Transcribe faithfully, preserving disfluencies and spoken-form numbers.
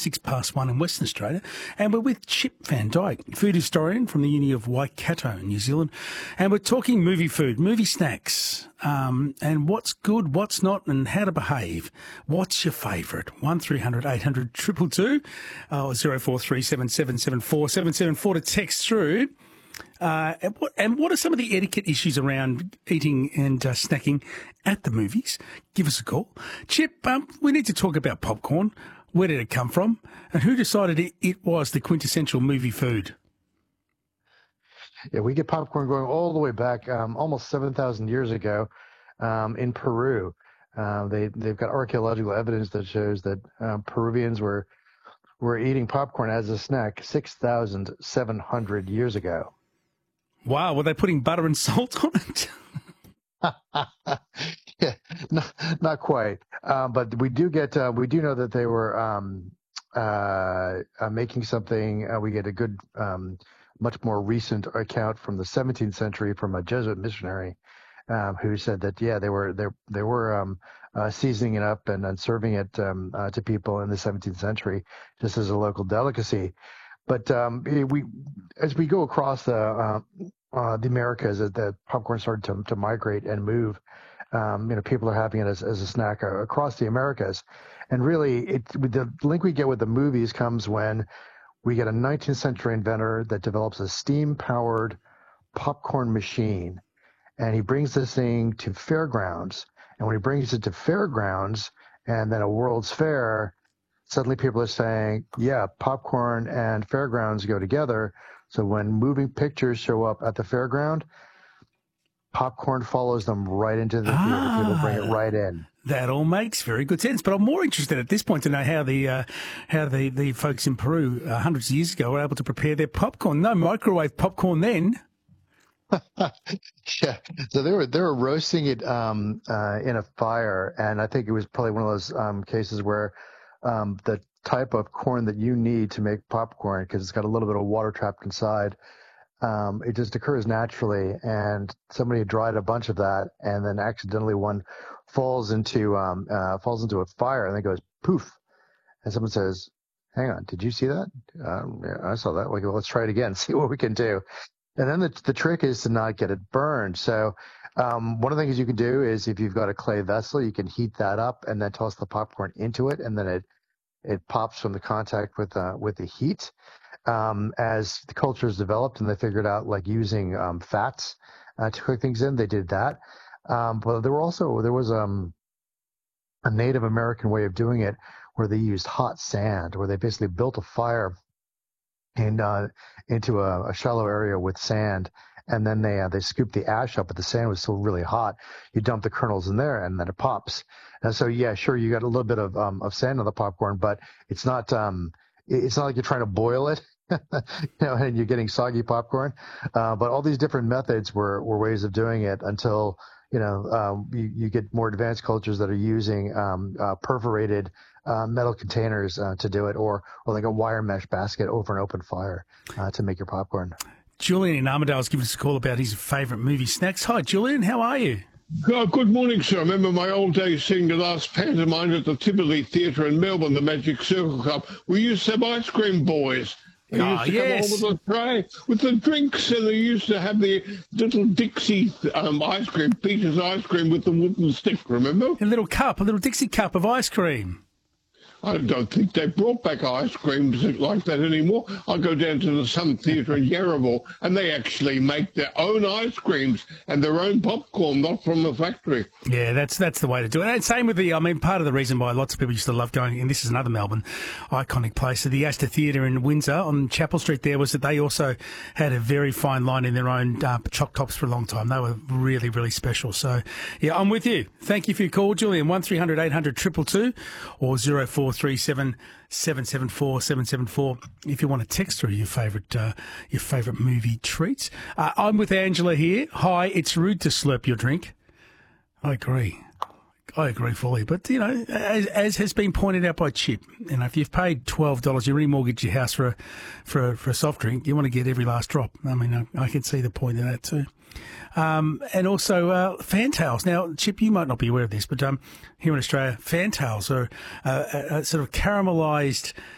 six past one in Western Australia. And we're with Chip Van Dyke, food historian from the Uni of Waikato, New Zealand. And we're talking movie food, movie snacks, um, and what's good, what's not, and how to behave. What's your favourite? one three hundred eight hundred two two two or zero four three seven seven seven four seven seven four to text through. Uh, and, what, and what are some of the etiquette issues around eating and uh, snacking at the movies? Give us a call. Chip, um, we need to talk about popcorn. Where did it come from? And who decided it, it was the quintessential movie food? Yeah, we get popcorn going all the way back um, almost seven thousand years ago um, in Peru. Uh, they, they've got archaeological evidence that shows that um, Peruvians were, were eating popcorn as a snack six thousand seven hundred years ago. Wow, were they putting butter and salt on it? Yeah, not, not quite. Uh, but we do get, uh, we do know that they were um, uh, uh, making something. Uh, we get a good, um, much more recent account from the seventeenth century from a Jesuit missionary um, who said that, yeah, they were they, they were um, uh, seasoning it up and, and serving it um, uh, to people in the seventeenth century just as a local delicacy. But um, we, as we go across the uh, uh, the Americas, as the popcorn started to, to migrate and move, um, you know, people are having it as, as a snack uh, across the Americas. And really, it, the link we get with the movies comes when we get a nineteenth century inventor that develops a steam-powered popcorn machine, and he brings this thing to fairgrounds. And when he brings it to fairgrounds and then a World's Fair, suddenly people are saying, yeah, popcorn and fairgrounds go together. So when moving pictures show up at the fairground, popcorn follows them right into the theater. Ah, people bring it right in. That all makes very good sense. But I'm more interested at this point to know how the uh, how the, the folks in Peru uh, hundreds of years ago were able to prepare their popcorn. No microwave popcorn then. Yeah, so they were they were roasting it um, uh, in a fire, and I think it was probably one of those um, cases where um, the type of corn that you need to make popcorn, because it's got a little bit of water trapped inside, um, it just occurs naturally. And somebody had dried a bunch of that, and then accidentally one falls into um, uh, falls into a fire, and then goes poof, and someone says, "Hang on, did you see that? Um, yeah, I saw that. Well, let's try it again, see what we can do." And then the the trick is to not get it burned. So um, one of the things you can do is, if you've got a clay vessel, you can heat that up and then toss the popcorn into it, and then it it pops from the contact with uh, with the heat. Um, as the culture has developed and they figured out like using um, fats uh, to cook things in, they did that. Um, but there were also there was um, a Native American way of doing it where they used hot sand, where they basically built a fire in uh, into a, a shallow area with sand, and then they uh, they scooped the ash up, but the sand was still really hot. You dump the kernels in there, and then it pops. And so, yeah, sure, you got a little bit of um, of sand on the popcorn, but it's not um, it's not like you're trying to boil it, you know, and you're getting soggy popcorn. Uh, but all these different methods were were ways of doing it until, you know, um, you, you get more advanced cultures that are using um, uh, perforated Uh, metal containers uh, to do it, or or like a wire mesh basket over an open fire uh, to make your popcorn. Julian in Armidale's given us a call about his favourite movie snacks. Hi, Julian. How are you? Oh, good morning, sir. I remember my old days seeing the last pantomime at the Tivoli Theatre in Melbourne, the Magic Circle Club. We used to have ice cream boys. They Ah, used to yes. come on with a tray with the drinks, and they used to have the little Dixie um, ice cream, Peter's ice cream with the wooden stick, remember? A little cup, a little Dixie cup of ice cream. I don't think they brought back ice creams like that anymore. I go down to the Sun Theatre in Yarraville, and they actually make their own ice creams and their own popcorn, not from the factory. Yeah, that's that's the way to do it. And same with the, I mean, part of the reason why lots of people used to love going, and this is another Melbourne iconic place, the Astor Theatre in Windsor on Chapel Street there, was that they also had a very fine line in their own uh, choc tops for a long time. They were really, really special. So, yeah, I'm with you. Thank you for your call, Julian. one three hundred eight hundred two two two or zero four three seven seven seven four seven seven four if you want to text through your favourite uh, your favourite movie treats. Uh, I'm with Angela here. Hi, it's rude to slurp your drink. I agree. I agree fully. But, you know, as, as has been pointed out by Chip, you know, if you've paid twelve dollars, you remortgage your house for a, for a, for a soft drink, you want to get every last drop. I mean, I, I can see the point of that too. Um, and also uh, fantails. Now, Chip, you might not be aware of this, but um, here in Australia, fantails are uh, a, a sort of caramelised